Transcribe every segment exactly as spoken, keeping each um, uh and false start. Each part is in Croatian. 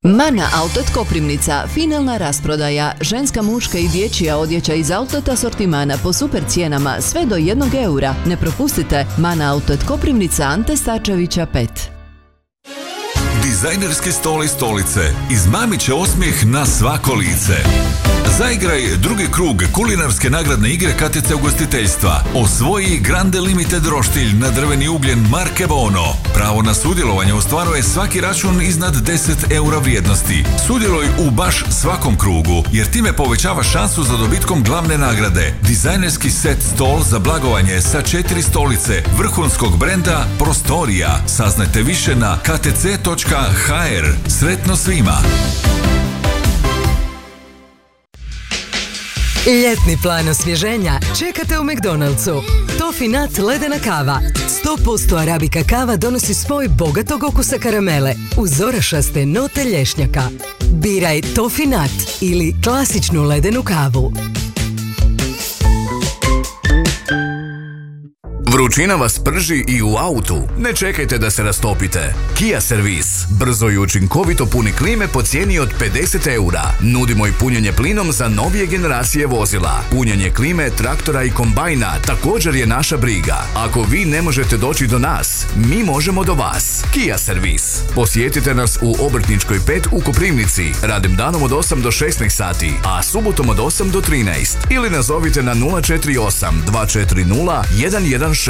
Mana Outlet Koprivnica, finalna rasprodaja, ženska, muška i dječja odjeća iz outlet asortimana po super cijenama sve do jednog eura. Ne propustite, Mana Outlet Koprivnica, Ante Starčevića pet. Dizajnerski stol i stolice, izmamit će osmijeh na svako lice. Zaigraj drugi krug kulinarske nagradne igre K T C ugostiteljstva. Osvoji Grande Limited roštilj na drveni ugljen marke Bono. Pravo na sudjelovanje ostvaruje svaki račun iznad deset eura vrijednosti. Sudjeluj u baš svakom krugu, jer time povećava šansu za dobitkom glavne nagrade. Dizajnerski set stol za blagovanje sa četiri stolice vrhunskog brenda Prostorija. Saznajte više na k t c točka h r. Sretno svima! Ljetni plan osvježenja čekate u McDonald'su. Toffee Nut ledena kava. sto posto arabika kava donosi svoj bogatog okusa karamele uz orašaste note lješnjaka. Biraj Toffee Nut ili klasičnu ledenu kavu. Vrućina vas prži i u autu. Ne čekajte da se rastopite. Kia Servis. Brzo i učinkovito puni klime po cijeni od pedeset eura. Nudimo i punjenje plinom za novije generacije vozila. Punjenje klime, traktora i kombajna također je naša briga. Ako vi ne možete doći do nas, mi možemo do vas. Kia Servis. Posjetite nas u Obrtničkoj pet u Koprivnici. Radim danom od osam do šesnaest sati, a subotom od osam do trinaest. Ili nazovite na nula četiri osam dva četiri nula jedan jedan šest.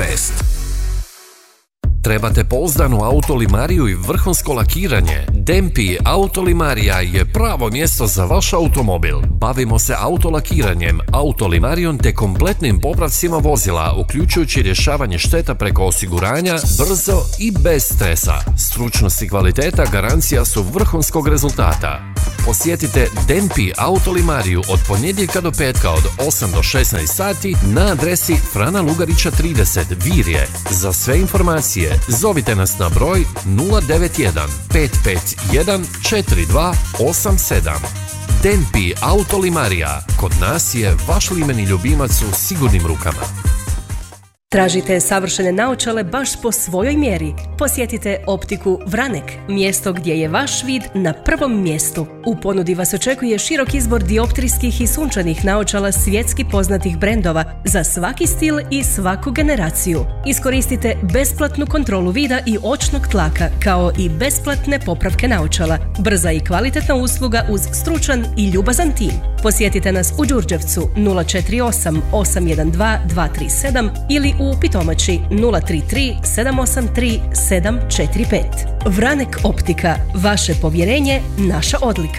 Trebate pouzdanu autolimariju i vrhunsko lakiranje? Dempi Autolimarija je pravo mjesto za vaš automobil. Bavimo se autolakiranjem, autolimarijom te kompletnim popravcima vozila, uključujući rješavanje šteta preko osiguranja, brzo i bez stresa. Stručnost i kvaliteta garancija su vrhunskog rezultata. Posjetite Dempi Autolimariju od ponedjeljka do petka od osam do šesnaest sati na adresi Frana Lugarića trideset, Virje. Za sve informacije zovite nas na broj nula devet jedan pet pet jedan četiri dva osam sedam. Dempi Autolimarija. Kod nas je vaš limeni ljubimac u sigurnim rukama. Tražite savršene naočale baš po svojoj mjeri? Posjetite Optiku Vranek, mjesto gdje je vaš vid na prvom mjestu. U ponudi vas očekuje širok izbor dioptrijskih i sunčanih naočala svjetski poznatih brendova za svaki stil i svaku generaciju. Iskoristite besplatnu kontrolu vida i očnog tlaka, kao i besplatne popravke naočala. Brza i kvalitetna usluga uz stručan i ljubazan tim. Posjetite nas u Đurđevcu nula četiri osam osam jedan dva dva tri sedam ili u Pitomači nula tri tri sedam osam tri sedam četiri pet. Vranek Optika. Vaše povjerenje, naša odlika.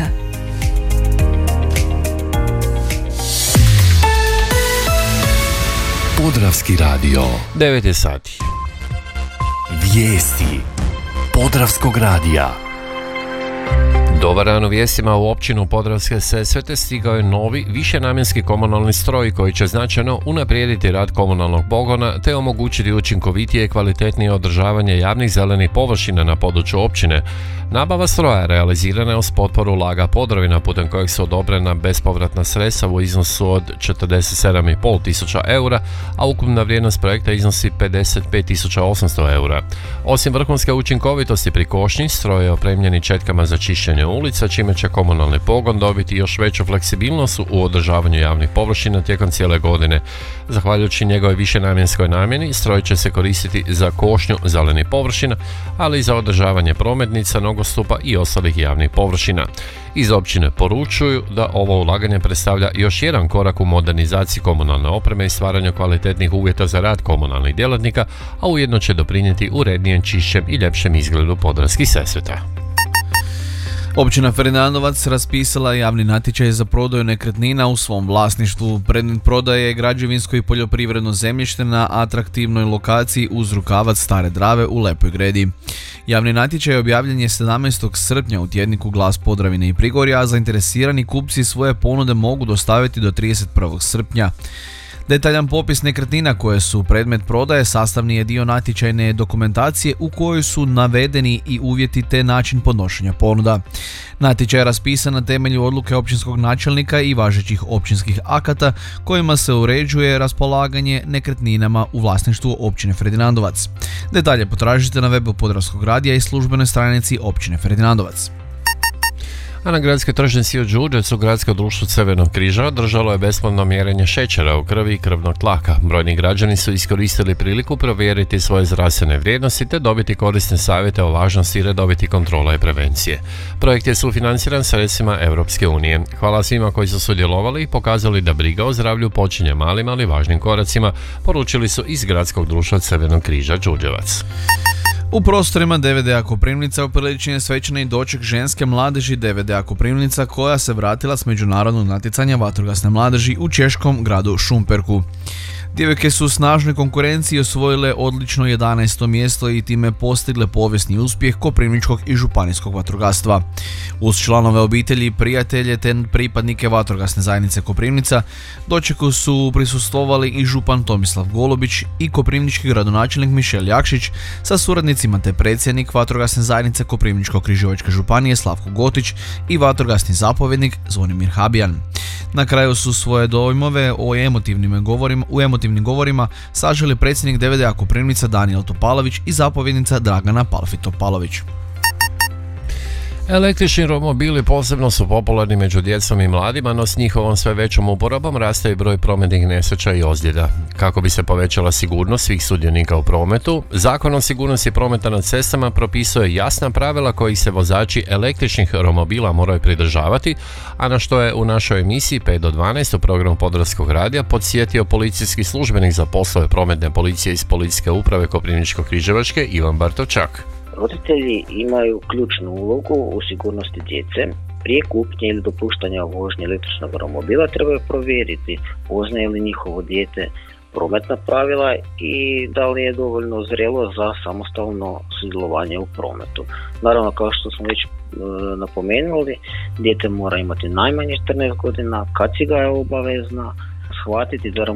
Podravski radio. devet je sati. Vijesti Podravskog radija. Dobar dan, u vijestima. U općinu Podravske Sesvete stigao je novi višenamjenski komunalni stroj koji će značajno unaprijediti rad komunalnog pogona te omogućiti učinkovitije i kvalitetnije održavanje javnih zelenih površina na području općine. Nabava stroja realizirana je uz potporu Laga Podravina, putem kojeg su odobrena bespovratna sredstva u iznosu od četrdeset sedam i pol tisuća eura, a ukupna vrijednost projekta iznosi pedeset pet tisuća osamsto eura. Osim vrhunske učinkovitosti pri košnji, stroj je opremljen i četkama za čišćenje ulica, čime će komunalni pogon dobiti još veću fleksibilnost u održavanju javnih površina tijekom cijele godine. Zahvaljujući njegove višenamjenskoj namjeni, stroj će se koristiti za košnju zelenih površina, ali i za održavanje prometnica, nogostupa i ostalih javnih površina. Iz općine poručuju da ovo ulaganje predstavlja još jedan korak u modernizaciji komunalne opreme i stvaranju kvalitetnih uvjeta za rad komunalnih djelatnika, a ujedno će doprinijeti urednijem, čišćem i ljepšem izgledu Podravskih Sesveta. Općina Ferdinandovac raspisala je javni natječaj za prodaju nekretnina u svom vlasništvu. Predmet prodaje je građevinsko i poljoprivredno zemljište na atraktivnoj lokaciji uz rukavac Stare Drave u Lepoj Gredi. Javni natječaj objavljen je sedamnaestog srpnja u tjedniku Glas Podravine i Prigorja, a zainteresirani kupci svoje ponude mogu dostaviti do trideset prvog srpnja. Detaljan popis nekretnina koje su predmet prodaje sastavni je dio natječajne dokumentacije u kojoj su navedeni i uvjeti te način podnošenja ponuda. Natječaj je raspisan na temelju odluke općinskog načelnika i važećih općinskih akata kojima se uređuje raspolaganje nekretninama u vlasništvu općine Ferdinandovac. Detalje potražite na webu Podravskog radija i službenoj stranici općine Ferdinandovac. A na gradskoj tržnici u Đurđevcu Gradsko društvo Crvenog križa održalo je besplatno mjerenje šećera u krvi i krvnog tlaka. Brojni građani su iskoristili priliku provjeriti svoje zdravstvene vrijednosti te dobiti korisne savjete o važnosti redovitih kontrola i prevencije. Projekt je sufinanciran sredstvima Europske unije. Hvala svima koji su sudjelovali i pokazali da briga o zdravlju počinje malim ali važnim koracima, poručili su iz Gradskog društva Crvenog križa Đurđevac. U prostorima D V D-a Koprivnica upriličen je svečani doček ženske mladeži D V D-a Koprivnica koja se vratila s međunarodnog natjecanja vatrogasne mladeži u češkom gradu Šumperku. Djevojke su u snažnoj konkurenciji osvojile odlično jedanaesto mjesto i time postigle povijesni uspjeh koprivničkog i županijskog vatrogastva. Uz članove obitelji, prijatelje te pripadnike vatrogasne zajednice Koprivnica dočeku su prisustvovali i župan Tomislav Golubić i koprivnički gradonačelnik Mišel Jakšić sa suradnicima te predsjednik vatrogasne zajednice Koprivničko-križevačke županije Slavko Gotić i vatrogasni zapovjednik Zvonimir Habijan. Na kraju su svoje dojmove o emotivnim govorima, u emotivnim govorima saželi predsjednik D V D-a Koprivnica Danijel Topalović i zapovjednica Dragana Palfi-Topalović. Električni romobili posebno su popularni među djecom i mladima, no s njihovom sve većom uporabom raste i broj prometnih nesreća i ozljeda. Kako bi se povećala sigurnost svih sudionika u prometu, Zakon o sigurnosti prometa na cestama propisuje jasna pravila kojih se vozači električnih romobila moraju pridržavati, a na što je u našoj emisiji pet do dvanaest u programu Podravskog radija podsjetio policijski službenik za poslove prometne policije iz Policijske uprave Koprivničko-križevačke Ivan Bartočak. Roditelji imaju ključnu ulogu u sigurnosti djece. Prije kupnje ili dopuštanja vožnje električnog romobila trebaju provjeriti poznaje li njihovo dijete prometna pravila i da li je dovoljno zrelo za samostalno sudjelovanje u prometu. Naravno, kao što smo već e, napomenuli, dijete mora imati najmanje četrnaest godina, kaciga je obavezna, shvatiti da